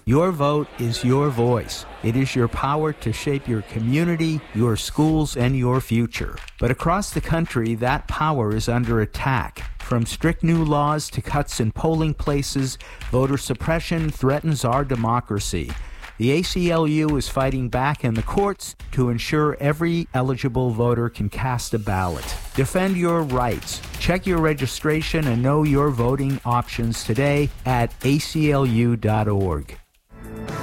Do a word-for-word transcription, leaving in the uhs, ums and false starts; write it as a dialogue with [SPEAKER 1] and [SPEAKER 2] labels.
[SPEAKER 1] Your vote is your voice. It is your power to shape your community, your schools, and your future. But across the country, that power is under attack. From strict new laws to cuts in polling places, voter suppression threatens our democracy. The A C L U is fighting back in the courts to ensure every eligible voter can cast a ballot. Defend your rights. Check your registration and know your voting options today at A C L U dot org.